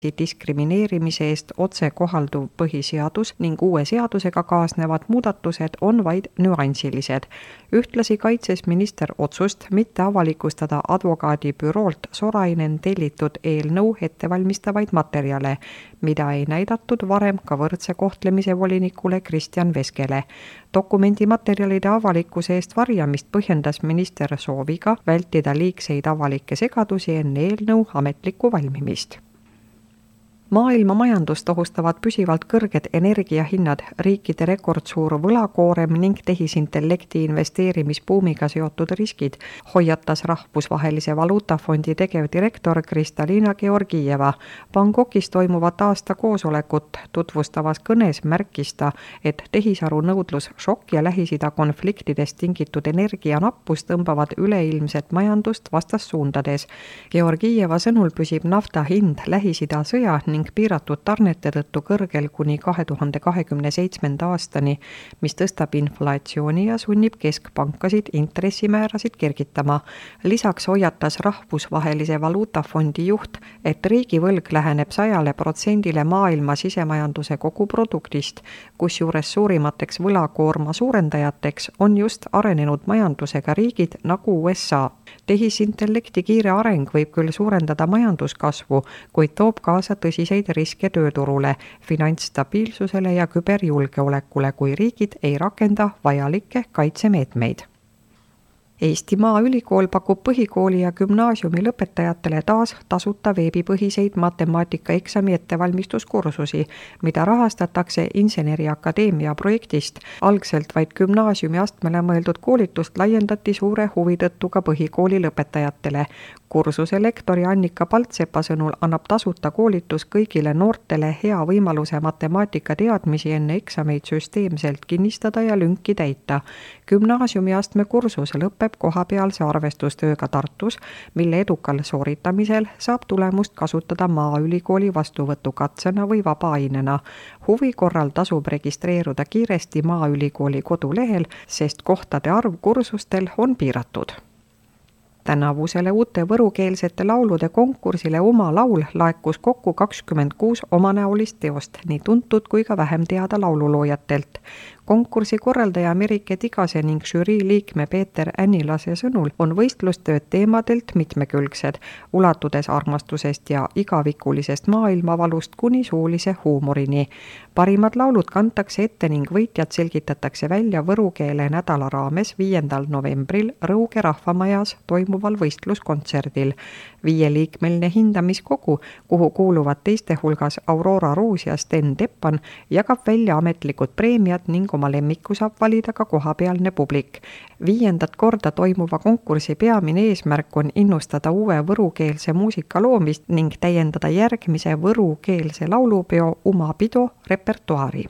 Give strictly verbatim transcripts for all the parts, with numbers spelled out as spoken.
diskrimineerimise eest otse kohalduv põhiseadus ning uue seadusega kaasnevad muudatused on vaid nüansilised. Ühtlasi kaitses minister otsust mitte avalikustada advokaadibüroolt Sorainen tellitud eelnõu ettevalmistavaid materjale, mida ei näidatud varem ka võrdse kohtlemise volinikule Kristjan Veskele. Dokumendi materjalide avalikkuse eest varjamist põhjendas minister sooviga vältida liigseid avalikke segadusi enne eelnõu ametlikku valmimist. Maailma majandust ohustavad püsivalt kõrged energiahinnad, riikide rekordsuur võlakoorem ning tehisintellekti investeerimisbuumiga seotud riskid, hoiatas Rahvusvahelise Valuutafondi tegevdirektor Kristalina Georgieva. Bangkokis toimuvat aasta koosolekut tutvustavas kõnes märkis ta, et tehisaru nõudlus šokk ja Lähis-Ida konfliktidest tingitud energianappus tõmbavad üleilmset majandust vastassuundades. Georgieva sõnul püsib nafta hind Lähis-Ida sõja ning piiratud tarnete tõttu kõrgel kuni kahe tuhande kahekümne seitsmenda aastani, mis tõstab inflatsiooni ja sunnib keskpankasid intressimäärasid kergitama. Lisaks hoiatas Rahvusvahelise Valuutafondi juht, et riigivõlg läheneb sajale protsendile maailma sisemajanduse koguproduktist, kusjuures suurimateks võlakoorma suurendajateks on just arenenud majandusega riigid nagu U S A. Tehisintellekti kiire areng võib küll suurendada majanduskasvu, kuid toob kaasa tõsiseid riske tööturule, finantsstabiilsusele ja küberjulgeolekule, kui riigid ei rakenda vajalikke kaitsemeetmeid. Eesti Maaülikool pakub põhikooli ja gümnaasiumi lõpetajatele taas tasuta veebipõhiseid matemaatikaeksami ettevalmistuskursusi, mida rahastatakse Inseneriakadeemia projektist. Algselt vaid gümnaasiumi astmele mõeldud koolitust laiendati suure huvi tõttu ka põhikooli lõpetajatele. Kursuse lektori Annika Paltsepa sõnul annab tasuta koolitus kõigile noortele hea võimaluse matemaatika teadmisi enne eksameid süsteemselt kinnistada ja lünki täita. Gümnaasiumi astme kursus lõpeb kohapealse arvestustööga Tartus, mille edukal sooritamisel saab tulemust kasutada Maaülikooli vastuvõtukatsena või vabaainena. Huvi korral tasub registreeruda kiiresti Maaülikooli kodulehel, sest kohtade arv kursustel on piiratud. Tänavusele uute võrukeelsete laulude konkursile Oma laul laekus kokku kakskümmend kuus omanäolist teost, nii tuntud kui ka vähem teada laululoojatelt. Konkursi korraldaja Merike Tigase ning žürii liikme Peeter Ännilase sõnul on võistlustööd teemadelt mitmekülgsed, ulatudes armastusest ja igavikulisest maailmavalust kuni suulise huumorini. Parimad laulud kantakse ette ning võitjad selgitatakse välja võrukeele nädala raames viiendal novembril Rõuge rahvamajas toimuval võistluskontserdil. Viieliikmeline hindamiskogu, kuhu kuuluvad teiste hulgas Aurora Roos ja Sten Teppan, jagab välja ametlikud preemiad ning oma lemmiku saab valida ka kohapealne publik. Viiendat korda toimuva konkursi peamine eesmärk on innustada uue võrukeelse muusika loomist ning täiendada järgmise võrukeelse laulupeo Umapido repertuaari.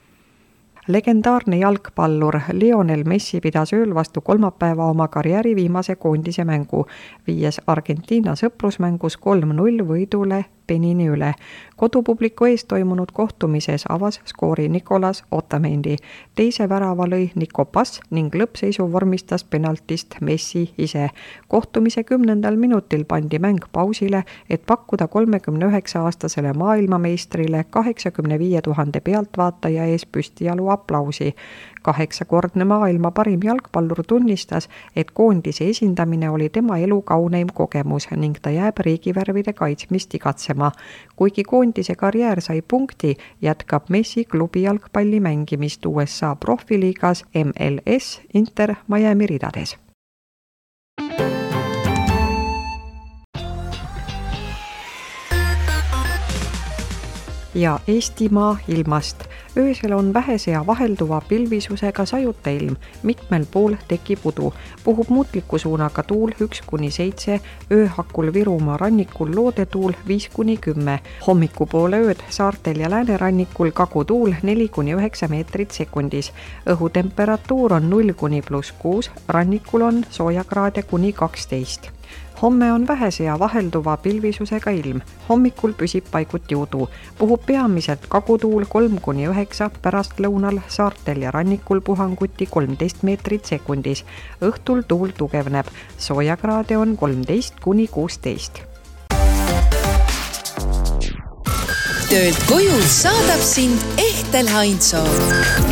Legendaarne jalgpallur Lionel Messi pidas ööl vastu kolmapäeva oma karjääri viimase koondise mängu, viies Argentiina sõprusmängus kolm null võidule Benini üle. Kodupubliku ees toimunud kohtumises avas skoori Nicolas Otamendi. Teise värava lõi Nico Pass ning lõppseisu vormistas penaltist Messi ise. Kohtumise kümnendal minutil pandi mäng pausile, et pakkuda kolmekümne üheksa aastasele maailmameistrile kaheksakümne viie tuhande pealtvaataja ees püstijalu aplausi. Kaheksakordne maailma parim jalgpallur tunnistas, et koondise esindamine oli tema elu kauneim kogemus ning ta jääb riigivärvide kaitsmist igatsema. Kuigi koondise karjäär sai punkti, jätkab Messi klubi jalgpalli mängimist U S A profiliigas M L S Inter Miami ridades. Ja Eestimaa ilmast. Öösel on vähese ja vahelduva pilvisusega sajuta ilm, mitmel pool tekib udu. Puhub muutliku suunaga tuul üks kuni seitse, ööhakul Virumaa rannikul loodetuul viis kuni kümme. Hommikupoole ööd saartel ja läänerannikul kagutuul neli kuni üheksa meetrit sekundis. Õhutemperatuur on null kuni pluss kuus, rannikul on soojakraade kuni kaksteist. Homme on vähese ja vahelduva pilvisusega ilm. Hommikul püsib paiguti udu. Puhub peamiselt kagutuul kolm kuni üheksa, pärast lõunal saartel ja rannikul puhanguti kolmteist meetrit sekundis. Õhtul tuul tugevneb. Soojakraade on kolmteist kuni kuusteist. töölt koju saadab sind Ehtel Heinzoo.